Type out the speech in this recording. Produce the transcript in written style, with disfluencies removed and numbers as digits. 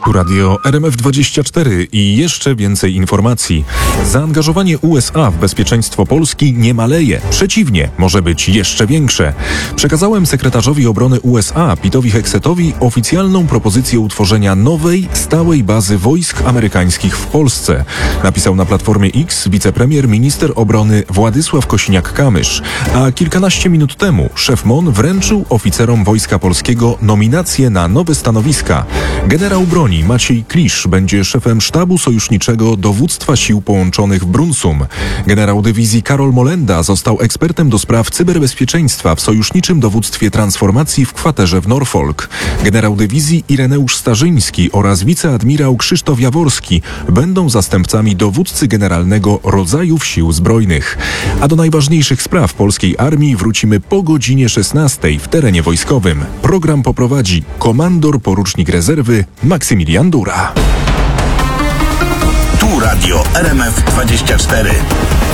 Tu radio RMF24 i jeszcze więcej informacji. Zaangażowanie USA w bezpieczeństwo Polski nie maleje. Przeciwnie, może być jeszcze większe. Przekazałem sekretarzowi obrony USA, Petowi Hegsetowi, oficjalną propozycję utworzenia nowej, stałej bazy wojsk amerykańskich w Polsce. Napisał na Platformie X wicepremier minister obrony Władysław Kosiniak-Kamysz. A kilkanaście minut temu szef MON wręczył oficerom Wojska Polskiego nominacje na nowe stanowiska. Generał broni Maciej Klisz będzie szefem sztabu sojuszniczego Dowództwa Sił Połączonych w Brunsum. Generał dywizji Karol Molenda został ekspertem do spraw cyberbezpieczeństwa w sojuszniczym dowództwie transformacji w kwaterze w Norfolk. Generał dywizji Ireneusz Starzyński oraz wiceadmirał Krzysztof Jaworski będą zastępcami dowódcy generalnego rodzajów sił zbrojnych. A do najważniejszych spraw polskiej armii wrócimy po godzinie 16 w terenie wojskowym. Program poprowadzi komandor porucznik rezerwy Maksymilian Dura. Tu radio RMF24.